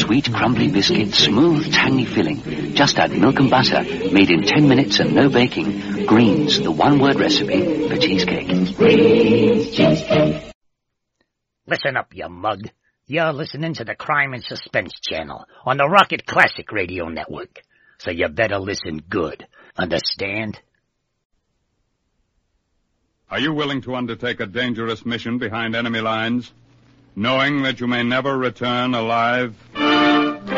Sweet, crumbly biscuit, smooth, tangy filling. Just add milk and butter, made in 10 minutes and no baking. Greens, the one-word recipe for cheesecake. Greens cheesecake. Listen up, you mug. You're listening to the Crime and Suspense channel on the Rocket Classic Radio Network. So you better listen good. Understand? Are you willing to undertake a dangerous mission behind enemy lines, knowing that you may never return alive?